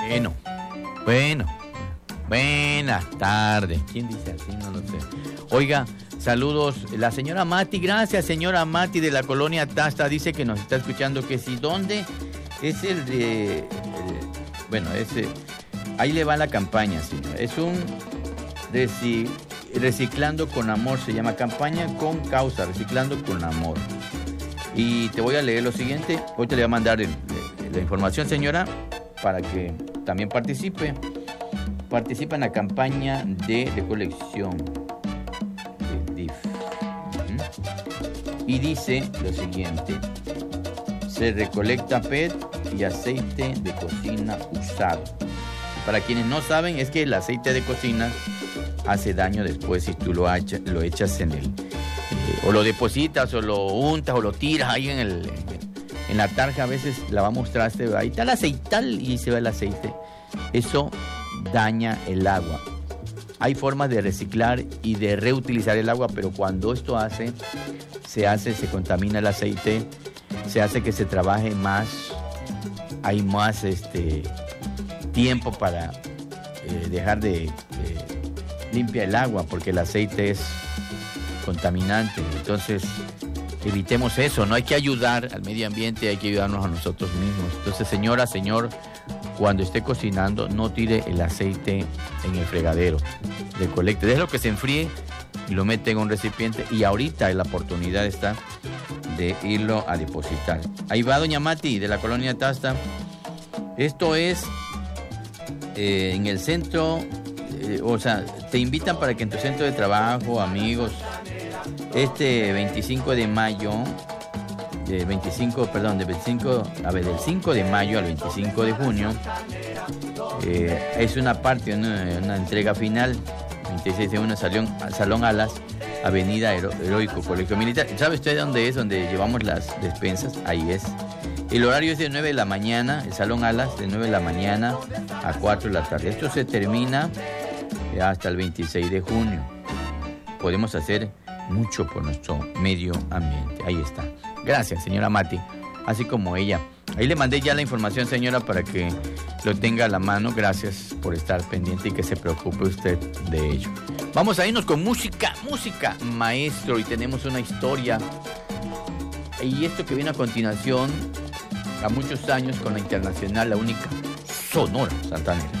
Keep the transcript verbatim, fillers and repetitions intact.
Bueno, bueno, buenas tardes. ¿Quién dice así? No lo sé. Oiga, saludos. La señora Mati, gracias señora Mati de la colonia Tasta, dice que nos está escuchando, que si, ¿dónde? Es el de... El, bueno, ese... Ahí le va la campaña, señora. Es un... Reci, reciclando con amor, se llama campaña con causa, reciclando con amor. Y te voy a leer lo siguiente. Hoy te le voy a mandar el, el, la información, señora, para que también participe. Participa en la campaña de recolección del D I F. Uh-huh. Y dice lo siguiente: se recolecta P E T y aceite de cocina usado. Para quienes no saben, es que el aceite de cocina hace daño después si tú lo, hacha, lo echas en el... Eh, o lo depositas, o lo untas, o lo tiras ahí en el... En la tarja. A veces lavamos traste, ahí está el aceital y se va el aceite. Eso daña el agua. Hay formas de reciclar y de reutilizar el agua, pero cuando esto hace, se hace, se contamina el aceite, se hace que se trabaje más, hay más este tiempo para eh, dejar de eh, limpiar el agua, porque el aceite es contaminante. Entonces, evitemos eso. No hay que ayudar al medio ambiente, hay que ayudarnos a nosotros mismos. Entonces, señora, señor, cuando esté cocinando, no tire el aceite en el fregadero. Recolecte, déjelo que se enfríe y lo mete en un recipiente, y ahorita la oportunidad está de irlo a depositar. Ahí va doña Mati de la colonia Tasta. Esto es eh, en el centro, eh, o sea, te invitan para que en tu centro de trabajo, amigos, este veinticinco de mayo, de veinticinco, perdón, de veinticinco, a ver, del cinco de mayo al veinticinco de junio, eh, es una parte, una, una entrega final, veintiséis de junio, Salón, Salón Alas, Avenida Hero, Heroico, Colegio Militar. ¿Sabe usted dónde es? Donde llevamos las despensas, ahí es. El horario es de nueve de la mañana, el Salón Alas, de nueve de la mañana a cuatro de la tarde. Esto se termina hasta el veintiséis de junio. Podemos hacer mucho por nuestro medio ambiente. Ahí está. Gracias, señora Mati. Así como ella. Ahí le mandé ya la información, señora, para que lo tenga a la mano. Gracias por estar pendiente y que se preocupe usted de ello. Vamos a irnos con música, música, maestro. Y tenemos una historia. Y esto que viene a continuación, a muchos años, con la internacional, la única Sonora Santanera.